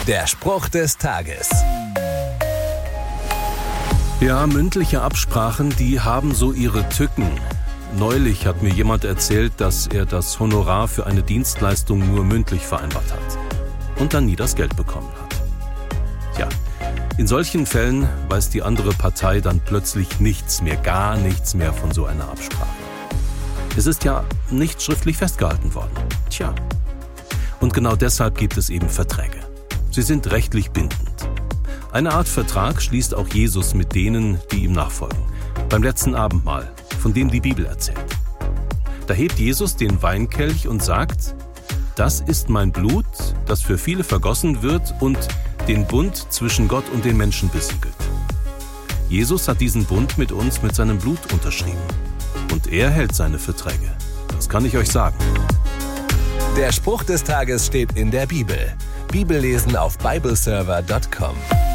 Der Spruch des Tages. Ja, mündliche Absprachen, die haben so ihre Tücken. Neulich hat mir jemand erzählt, dass er das Honorar für eine Dienstleistung nur mündlich vereinbart hat und dann nie das Geld bekommen hat. Tja, in solchen Fällen weiß die andere Partei dann plötzlich nichts mehr, gar nichts mehr von so einer Absprache. Es ist ja nicht schriftlich festgehalten worden. Tja. Und genau deshalb gibt es eben Verträge. Sie sind rechtlich bindend. Eine Art Vertrag schließt auch Jesus mit denen, die ihm nachfolgen. Beim letzten Abendmahl, von dem die Bibel erzählt. Da hebt Jesus den Weinkelch und sagt: Das ist mein Blut, das für viele vergossen wird und den Bund zwischen Gott und den Menschen besiegelt. Jesus hat diesen Bund mit uns mit seinem Blut unterschrieben. Und er hält seine Verträge. Das kann ich euch sagen. Der Spruch des Tages steht in der Bibel. Bibellesen auf bibleserver.com.